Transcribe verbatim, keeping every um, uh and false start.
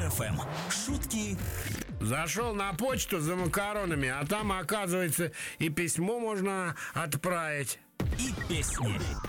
Юмор эф эм. Шутки. Зашел на почту за макаронами, а там, оказывается, и письмо можно отправить. И песни.